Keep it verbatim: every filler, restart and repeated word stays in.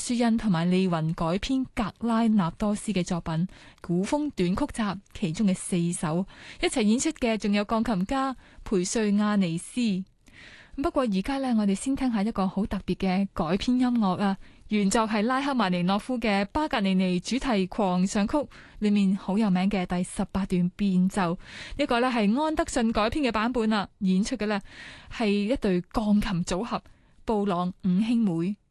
舒恩同埋利雲改編格拉納多斯嘅作品古風短曲集其中嘅四首，一齊演出嘅仲有鋼琴家培瑞亞尼斯。不過而家呢，我哋先聽下一個好特別嘅改編音樂啊！原作係拉赫曼尼諾夫嘅巴格尼尼主題狂想曲裏面好有名嘅第十八段變奏，呢、這個呢係安德遜改編嘅版本啦，演出嘅呢係一隊鋼琴組合布朗五兄妹。